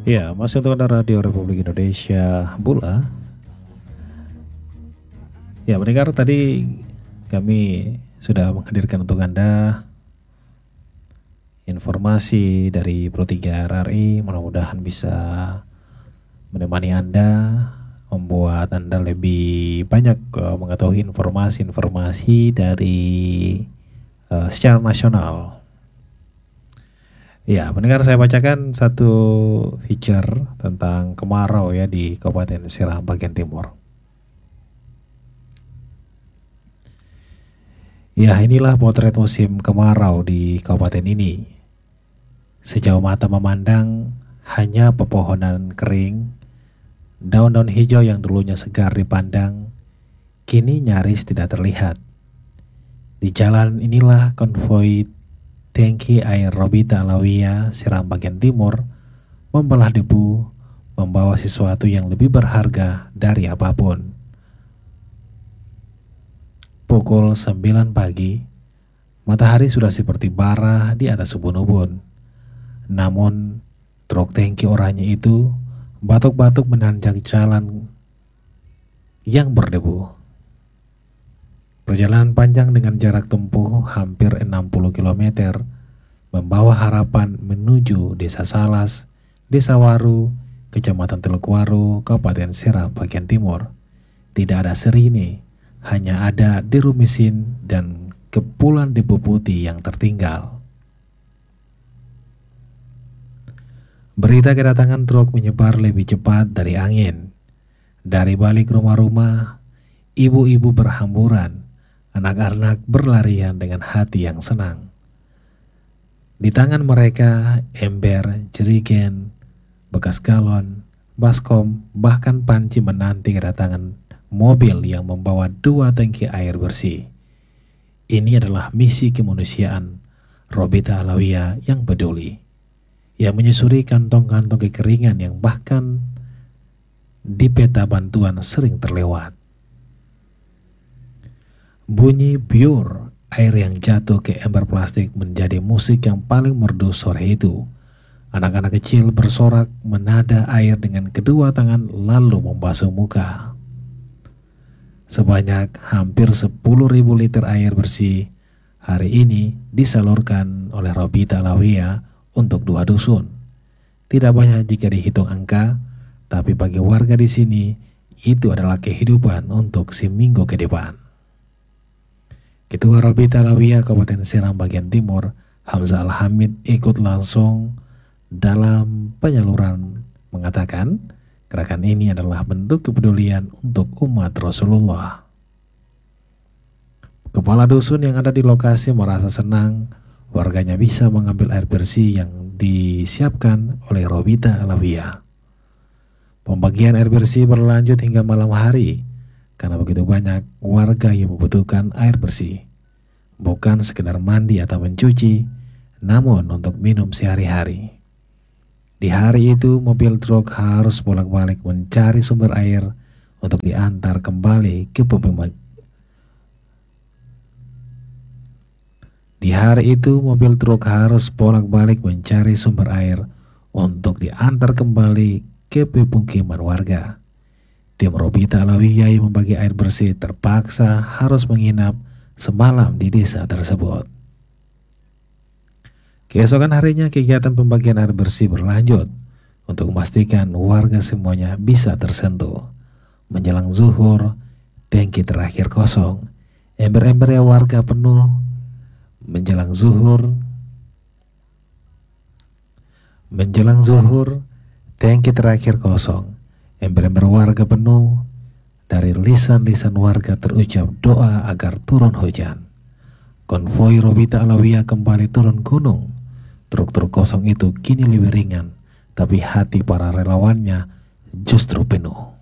Ya, masih untuk Anda Radio Republik Indonesia Bula. Ya, mendengar tadi kami sudah menghadirkan untuk Anda informasi dari Pro 3 RRI. Mudah-mudahan bisa menemani Anda, membuat Anda lebih banyak mengetahui informasi-informasi dari secara nasional. Ya, mendengar saya bacakan satu feature tentang kemarau ya di Kabupaten Serang bagian timur. Ya, inilah potret musim kemarau di kabupaten ini. Sejauh mata memandang, hanya pepohonan kering, daun-daun hijau yang dulunya segar dipandang, kini nyaris tidak terlihat. Di jalan inilah konvoi tangki air Robita Alawiyah Serang bagian timur membelah debu, membawa sesuatu yang lebih berharga dari apapun. Pukul 9 pagi, matahari sudah seperti bara di atas ubun-ubun. Namun, truk tangki oranye itu batuk-batuk menanjak jalan yang berdebu. Perjalanan panjang dengan jarak tempuh hampir 60 km membawa harapan menuju Desa Salas, Desa Waru, Kecamatan Teluk Waru, Kabupaten Serang bagian timur. Tidak ada serine, hanya ada deru mesin dan kepulan debu putih yang tertinggal. Berita kedatangan truk menyebar lebih cepat dari angin. Dari balik rumah-rumah, ibu-ibu berhamburan, anak-anak berlarian dengan hati yang senang. Di tangan mereka, ember, jerigen, bekas galon, baskom, bahkan panci menanti kedatangan mobil yang membawa 2 tangki air bersih. Ini adalah misi kemanusiaan Robita Alawiyah yang peduli, yang menyusuri kantong-kantong kekeringan yang bahkan di peta bantuan sering terlewat. Bunyi biur air yang jatuh ke ember plastik menjadi musik yang paling merdu sore itu. Anak-anak kecil bersorak menada air dengan kedua tangan lalu membasuh muka. Sebanyak hampir 10.000 liter air bersih hari ini disalurkan oleh Robita Alawiyah untuk 2 dusun. Tidak banyak jika dihitung angka, tapi bagi warga di sini itu adalah kehidupan untuk seminggu ke depan. Ketua Robita Alawiyah Kabupaten Serang bagian timur, Hamzah Al-Hamid, ikut langsung dalam penyaluran, mengatakan gerakan ini adalah bentuk kepedulian untuk umat Rasulullah. Kepala dusun yang ada di lokasi merasa senang warganya bisa mengambil air bersih yang disiapkan oleh Robita Alawiyah. Pembagian air bersih berlanjut hingga malam hari karena begitu banyak warga yang membutuhkan air bersih. Bukan sekedar mandi atau mencuci, namun untuk minum sehari-hari. Di hari itu, mobil truk harus bolak-balik mencari sumber air untuk diantar kembali ke pembagian. Di hari itu, mobil truk harus bolak-balik mencari sumber air untuk diantar kembali ke pemukiman warga. Tim Robita Alawiyah yang membagi air bersih terpaksa harus menginap semalam di desa tersebut. Keesokan harinya kegiatan pembagian air bersih berlanjut untuk memastikan warga semuanya bisa tersentuh. Menjelang zuhur, tangki terakhir kosong, ember-embernya warga penuh. Menjelang zuhur, tangki terakhir kosong, ember-ember warga penuh. Dari lisan-lisan warga terucap doa agar turun hujan. Konvoi Robita Alawiyah kembali turun gunung. Truk-truk kosong itu kini lebih ringan, tapi hati para relawannya justru penuh.